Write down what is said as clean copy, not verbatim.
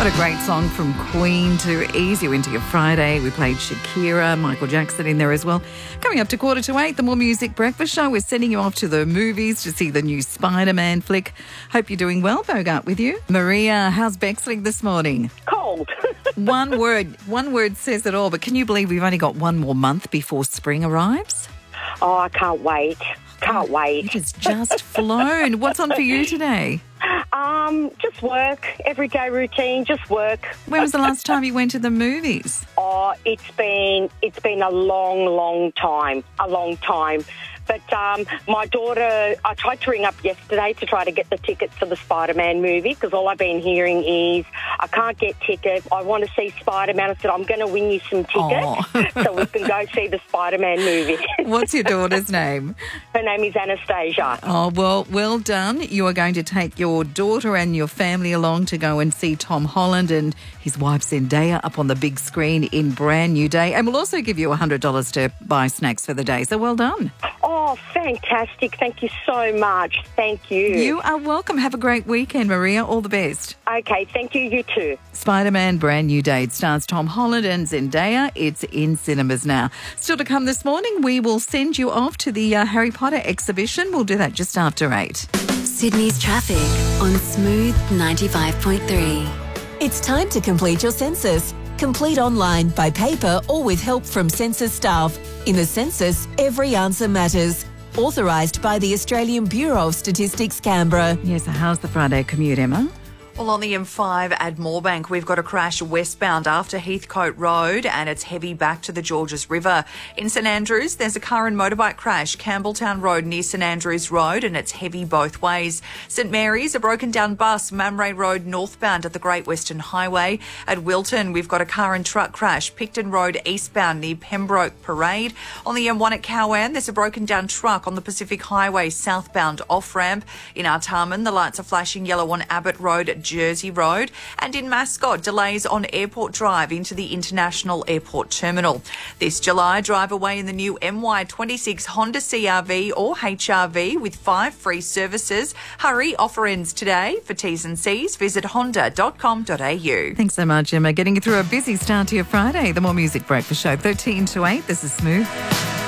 What a great song from Queen to ease you into your Friday. We played Shakira, Michael Jackson in there as well. Coming up to 7:45, the More Music Breakfast Show. We're sending you off to the movies to see the new Spider-Man flick. Hope you're doing well. Bogart with you. Maria, how's Bexley this morning? Cold. One word says it all. But can you believe we've only got one more month before spring arrives? Oh, I can't wait. Can't wait. It has just flown. What's on for you today? Just work, everyday routine, just work. When was the last time you went to the movies? Oh, it's been a long time. But my daughter, I tried to ring up yesterday to try to get the tickets for the Spider-Man movie because all I've been hearing is I can't get tickets. I want to see Spider-Man. I said, I'm going to win you some tickets so we can go see the Spider-Man movie. What's your daughter's name? Her name is Anastasia. Oh, well done. You are going to take your daughter and your family along to go and see Tom Holland and his wife Zendaya up on the big screen in Brand New Day. And we'll also give you $100 to buy snacks for the day. So well done. Oh, fantastic. Thank you so much. Thank you. You are welcome. Have a great weekend, Maria. All the best. Okay, thank you. You too. Spider-Man Brand New Day. It stars Tom Holland and Zendaya. It's in cinemas now. Still to come this morning, we will send you off to the Harry Potter exhibition. We'll do that just after 8. Sydney's traffic on Smooth 95.3. It's time to complete your census. Complete online, by paper or with help from census staff. In the census, every answer matters. Authorised by the Australian Bureau of Statistics, Canberra. Yes, so how's the Friday commute, Emma? Well, on the M5 at Moorebank, we've got a crash westbound after Heathcote Road and it's heavy back to the Georges River. In St Andrews, there's a car and motorbike crash, Campbelltown Road near St Andrews Road, and it's heavy both ways. St Mary's, a broken down bus, Mamre Road northbound at the Great Western Highway. At Wilton, we've got a car and truck crash, Picton Road eastbound near Pembroke Parade. On the M1 at Cowan, there's a broken down truck on the Pacific Highway southbound off-ramp. In Artarmon, the lights are flashing yellow on Abbott Road, Jersey Road, and in Mascot, delays on Airport Drive into the International Airport Terminal. This July, drive away in the new MY26 Honda CR-V or HR-V with 5 free services. Hurry, offer ends today. For T's and C's, visit honda.com.au. Thanks so much, Emma. Getting you through a busy start to your Friday. The More Music Breakfast Show, 13 to 8. This is Smooth.